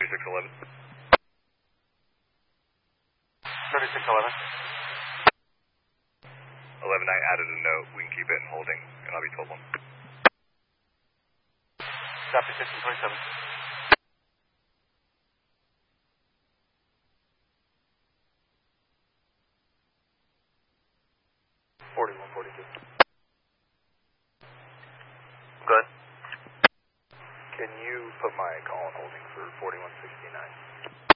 3611. 3611. 11, I added a note. We can keep it in holding, and I'll be 12-1. Copy, 1627. 4142. Good. Can you put my call on holding for 4169?